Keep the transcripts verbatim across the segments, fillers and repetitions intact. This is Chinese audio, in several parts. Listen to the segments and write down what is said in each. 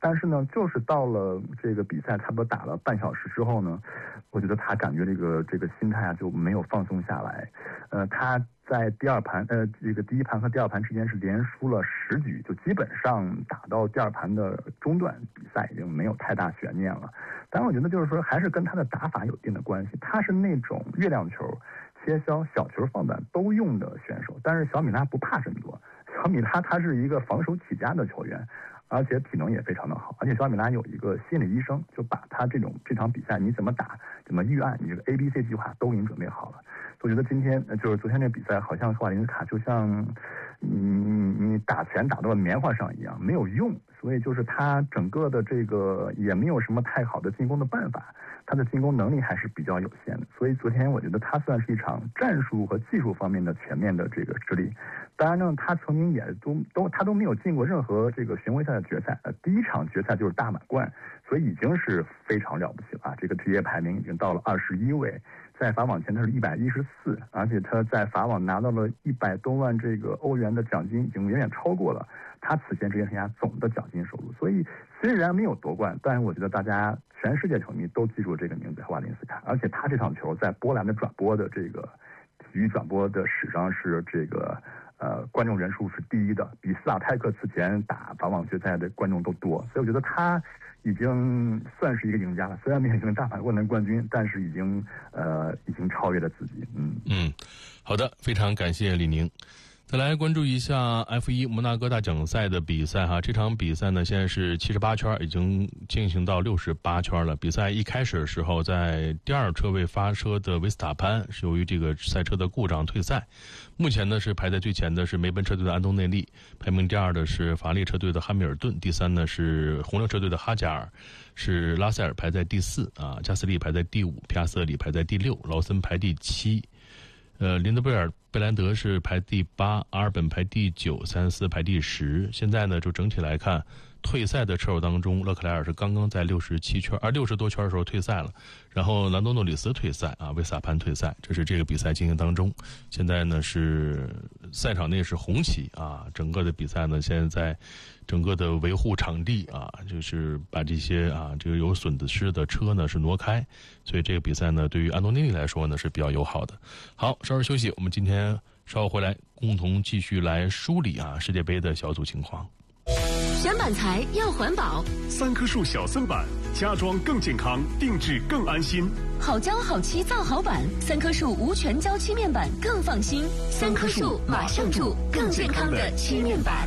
但是呢，就是到了这个比赛差不多打了半小时之后呢，我觉得他感觉这个这个心态啊就没有放松下来。呃，他在第二盘呃这个第一盘和第二盘之间是连输了十局，就基本上打到第二盘的中段，比赛已经没有太大悬念了。但是我觉得就是说还是跟他的打法有一定的关系，他是那种月亮球、切削、小球放板都用的选手，但是小米拉不怕这么多。小米拉他是一个防守起家的球员，而且体能也非常的好，而且小米拉有一个心理医生，就把他这种这场比赛你怎么打、怎么预案，你这个 A B C 计划都给你准备好了。我觉得今天就是昨天这比赛，好像瓦林斯卡就像你你打拳打到了棉花上一样，没有用，所以就是他整个的这个也没有什么太好的进攻的办法，他的进攻能力还是比较有限的。所以昨天我觉得他算是一场战术和技术方面的全面的这个失利。当然呢，他曾经也都都他都没有进过任何这个巡回赛的决赛，呃，第一场决赛就是大满贯，所以已经是非常了不起了。这个职业排名已经到了二十一位，在法网前他是一百一十四，而且他在法网拿到了一百多万这个欧元的奖金，已经远远超过了他此前职业生涯总的奖金收入。所以虽然没有夺冠，但是我觉得大家全世界球迷都记住这个名字华林斯卡，而且他这场球在波兰的转播的这个体育转播的史上是这个。呃，观众人数是第一的，比斯瓦泰克此前打法网决赛的观众都多，所以我觉得他已经算是一个赢家了。虽然没有赢大满贯的冠军，但是已经呃已经超越了自己。嗯嗯，好的，非常感谢李宁。再来关注一下 F 一 摩纳哥大奖赛的比赛哈，这场比赛呢现在是七十八圈，已经进行到六十八圈了。比赛一开始的时候，在第二车位发车的维斯塔潘是由于这个赛车的故障退赛。目前呢是排在最前的是梅奔车队的安东内利，排名第二的是法拉利车队的汉密尔顿，第三呢是红牛车队的哈加尔，是拉塞尔排在第四啊，加斯利排在第五，皮亚瑟里排在第六，劳森排第七。呃，林德贝尔、贝兰德是排第八，阿尔本排第九，塞恩斯排第十。现在呢，就整体来看，退赛的车手当中，勒克莱尔是刚刚在六十七圈，而六十多圈的时候退赛了。然后兰多诺里斯退赛啊，维斯塔潘退赛，这是这个比赛进行当中。现在呢是赛场内是红旗啊，整个的比赛呢现在在整个的维护场地啊，就是把这些啊这个有损的失的车呢是挪开，所以这个比赛呢对于安东尼利来说呢是比较友好的。好，稍事休息，我们今天稍后回来共同继续来梳理啊世界杯的小组情况。 选板材要环保， 三棵树小森板，家装更健康，定制更安心。 好胶好漆造好板，三棵树无全胶漆面板更放心。三棵树马上住更健康的漆面板。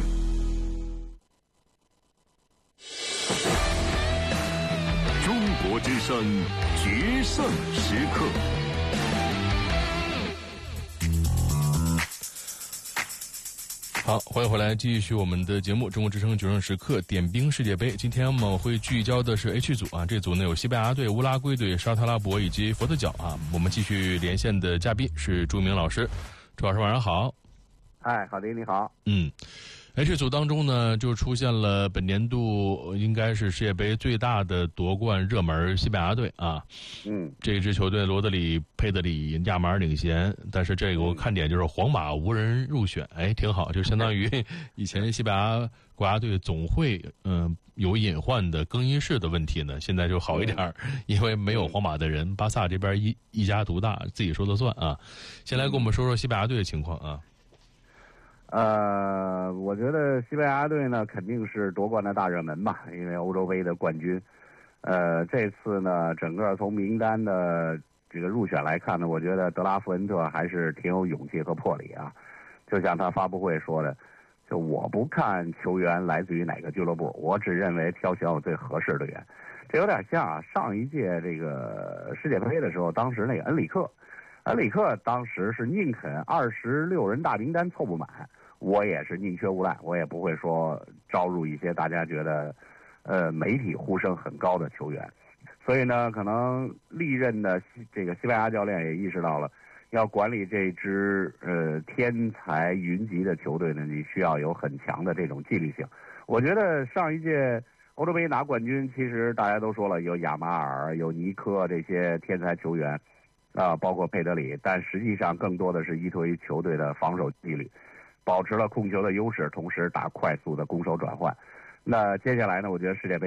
中国之声决胜时刻。 好，欢迎回来，继续我们的节目《中国之声决胜时刻》点兵世界杯。今天我们会聚焦的是 H 组啊，这组呢有西班牙队、乌拉圭队、沙特阿拉伯以及佛得角啊。我们继续连线的嘉宾是朱明老师，朱老师晚上好。 哎，好的，你好。 嗯。H 组当中呢，就出现了本年度应该是世界杯最大的夺冠热门西班牙队啊。 嗯， 这支球队罗德里、佩德里、亚马尔领衔，但是这个我看点就是皇马无人入选，哎，挺好，就相当于以前西班牙国家队总会嗯、呃、有隐患的更衣室的问题呢，现在就好一点，因为没有皇马的人，巴萨这边一一家独大，自己说了算啊。先来跟我们说说西班牙队的情况啊。 呃，我觉得西班牙队呢肯定是夺冠的大热门吧，因为欧洲杯的冠军。呃，这次呢，整个从名单的这个入选来看呢，我觉得德拉福恩特还是挺有勇气和魄力啊。就像他发布会说的，就我不看球员来自于哪个俱乐部，我只认为挑选我最合适的人。这有点像啊，上一届这个世界杯的时候，当时那个恩里克，恩里克当时是宁肯二十六人大名单凑不满。我也是宁缺毋滥，我也不会说招入一些大家觉得，呃，媒体呼声很高的球员。所以呢，可能历任的这个西班牙教练也意识到了，要管理这支呃天才云集的球队呢，你需要有很强的这种纪律性。我觉得上一届欧洲杯拿冠军，其实大家都说了，有亚马尔、有尼科这些天才球员，啊、呃，包括佩德里，但实际上更多的是依托于球队的防守纪律。保持了控球的优势，同时打快速的攻守转换。那接下来呢，我觉得世界杯